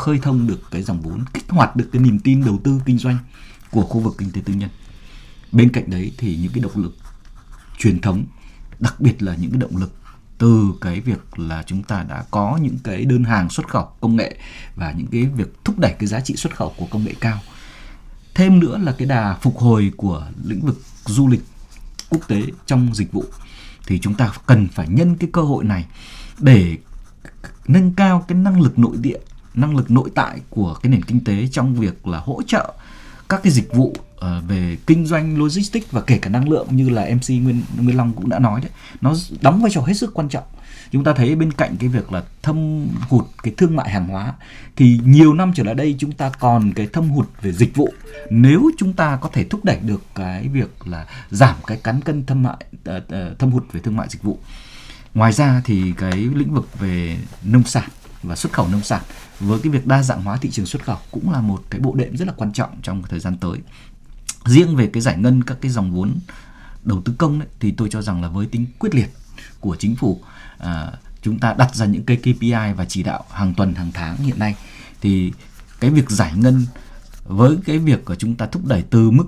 khơi thông được cái dòng vốn, kích hoạt được cái niềm tin đầu tư kinh doanh của khu vực kinh tế tư nhân. Bên cạnh đấy thì những cái động lực truyền thống, đặc biệt là những cái động lực từ cái việc là chúng ta đã có những cái đơn hàng xuất khẩu công nghệ và những cái việc thúc đẩy cái giá trị xuất khẩu của công nghệ cao. Thêm nữa là cái đà phục hồi của lĩnh vực du lịch quốc tế trong dịch vụ, thì chúng ta cần phải nhân cái cơ hội này để nâng cao cái năng lực nội địa, năng lực nội tại của cái nền kinh tế trong việc là hỗ trợ các cái dịch vụ về kinh doanh logistics và kể cả năng lượng, như là MC Nguyên Long cũng đã nói đấy, nó đóng vai trò hết sức quan trọng. Chúng ta thấy bên cạnh cái việc là thâm hụt cái thương mại hàng hóa thì nhiều năm trở lại đây chúng ta còn cái thâm hụt về dịch vụ. Nếu chúng ta có thể thúc đẩy được cái việc là giảm cái cán cân thâm hụt về thương mại dịch vụ. Ngoài ra thì cái lĩnh vực về nông sản và xuất khẩu nông sản với cái việc đa dạng hóa thị trường xuất khẩu cũng là một cái bộ đệm rất là quan trọng trong thời gian tới. Riêng về cái giải ngân các cái dòng vốn đầu tư công ấy, thì tôi cho rằng là với tính quyết liệt của chính phủ, chúng ta đặt ra những cái KPI và chỉ đạo hàng tuần hàng tháng hiện nay, thì cái việc giải ngân với cái việc của chúng ta thúc đẩy từ mức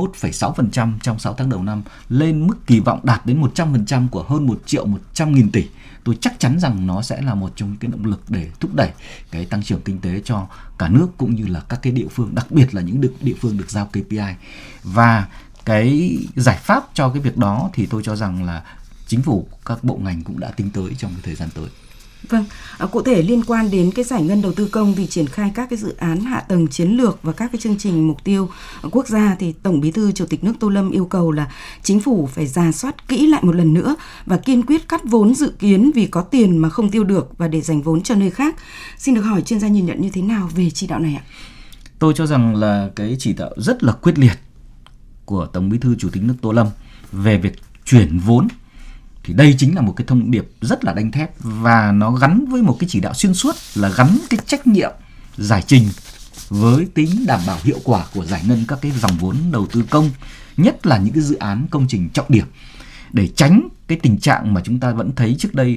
31,6% trong 6 tháng đầu năm lên mức kỳ vọng đạt đến 100% của hơn 1.100.000 tỷ, tôi chắc chắn rằng nó sẽ là một trong những cái động lực để thúc đẩy cái tăng trưởng kinh tế cho cả nước cũng như là các cái địa phương, đặc biệt là những địa phương được giao KPI. Và cái giải pháp cho cái việc đó thì tôi cho rằng là chính phủ, các bộ ngành cũng đã tính tới trong cái thời gian tới. Vâng, cụ thể liên quan đến cái giải ngân đầu tư công vì triển khai các cái dự án hạ tầng chiến lược và các cái chương trình mục tiêu quốc gia, thì Tổng Bí thư Chủ tịch nước Tô Lâm yêu cầu là chính phủ phải rà soát kỹ lại một lần nữa và kiên quyết cắt vốn dự kiến vì có tiền mà không tiêu được và để dành vốn cho nơi khác. Xin được hỏi chuyên gia nhìn nhận như thế nào về chỉ đạo này ạ? Tôi cho rằng là cái chỉ đạo rất là quyết liệt của Tổng Bí thư Chủ tịch nước Tô Lâm về việc chuyển vốn. Thì đây chính là một cái thông điệp rất là đanh thép và nó gắn với một cái chỉ đạo xuyên suốt là gắn cái trách nhiệm giải trình với tính đảm bảo hiệu quả của giải ngân các cái dòng vốn đầu tư công, nhất là những cái dự án công trình trọng điểm, để tránh cái tình trạng mà chúng ta vẫn thấy trước đây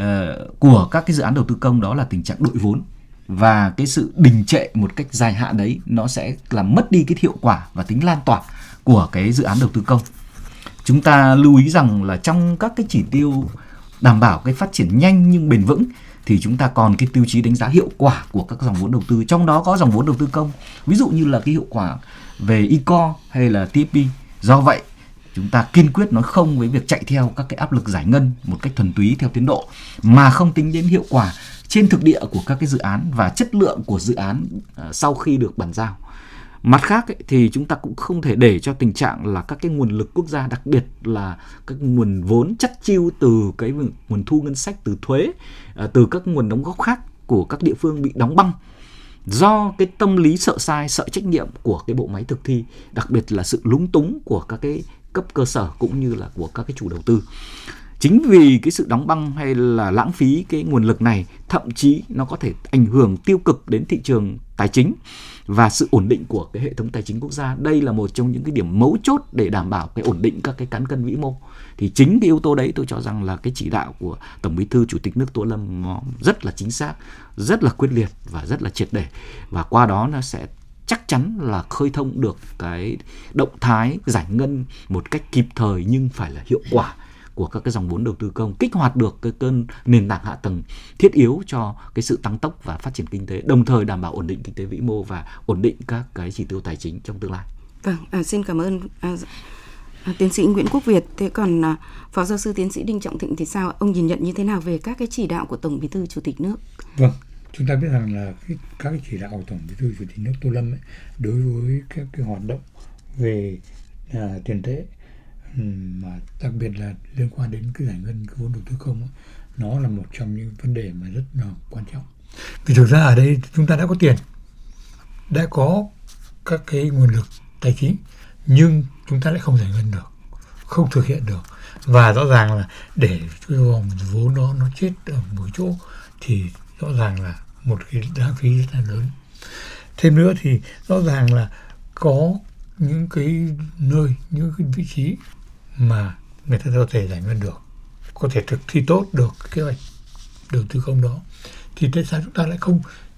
của các cái dự án đầu tư công, đó là tình trạng đội vốn. Và cái sự đình trệ một cách dài hạn đấy nó sẽ làm mất đi cái hiệu quả và tính lan tỏa của cái dự án đầu tư công. Chúng ta lưu ý rằng là trong các cái chỉ tiêu đảm bảo cái phát triển nhanh nhưng bền vững thì chúng ta còn cái tiêu chí đánh giá hiệu quả của các dòng vốn đầu tư, trong đó có dòng vốn đầu tư công, ví dụ như là cái hiệu quả về e-core hay là TFP. Do vậy chúng ta kiên quyết nói không với việc chạy theo các cái áp lực giải ngân một cách thuần túy theo tiến độ mà không tính đến hiệu quả trên thực địa của các cái dự án và chất lượng của dự án sau khi được bàn giao. Mặt khác ấy, thì chúng ta cũng không thể để cho tình trạng là các cái nguồn lực quốc gia, đặc biệt là các nguồn vốn chắt chiu từ cái nguồn thu ngân sách, từ thuế, từ các nguồn đóng góp khác của các địa phương bị đóng băng do cái tâm lý sợ sai, sợ trách nhiệm của cái bộ máy thực thi, đặc biệt là sự lúng túng của các cái cấp cơ sở cũng như là của các cái chủ đầu tư. Chính vì cái sự đóng băng hay là lãng phí cái nguồn lực này, thậm chí nó có thể ảnh hưởng tiêu cực đến thị trường tài chính và sự ổn định của cái hệ thống tài chính quốc gia. Đây là một trong những cái điểm mấu chốt để đảm bảo cái ổn định các cái cán cân vĩ mô. Thì chính cái yếu tố đấy tôi cho rằng là cái chỉ đạo của Tổng Bí thư Chủ tịch nước Tô Lâm nó rất là chính xác, rất là quyết liệt và rất là triệt để. Và qua đó nó sẽ chắc chắn là khơi thông được cái động thái giải ngân một cách kịp thời nhưng phải là hiệu quả của các cái dòng vốn đầu tư công, kích hoạt được cái cơn nền tảng hạ tầng thiết yếu cho cái sự tăng tốc và phát triển kinh tế, đồng thời đảm bảo ổn định kinh tế vĩ mô và ổn định các cái chỉ tiêu tài chính trong tương lai. Vâng, xin cảm ơn tiến sĩ Nguyễn Quốc Việt. Thế còn Phó Giáo sư tiến sĩ Đinh Trọng Thịnh thì sao? Ông nhìn nhận như thế nào về các cái chỉ đạo của Tổng Bí thư Chủ tịch nước? Vâng, chúng ta biết rằng là các cái chỉ đạo của Tổng Bí thư Chủ tịch nước Tô Lâm ấy, đối với các cái hoạt động về tiền tệ, mà đặc biệt là liên quan đến cái giải ngân cái vốn đầu tư công ấy, nó là một trong những vấn đề mà rất là quan trọng. Vì thực ra ở đây chúng ta đã có tiền, đã có các cái nguồn lực tài chính, nhưng chúng ta lại không giải ngân được, không thực hiện được. Và rõ ràng là để cái vòng vốn đó nó chết ở một chỗ thì rõ ràng là một cái lãng phí rất là lớn. Thêm nữa thì rõ ràng là có những cái nơi, những cái vị trí mà người ta có thể giải ngân được, có thể thực thi tốt được kế hoạch đầu tư công đó, thì tại sao chúng ta lại không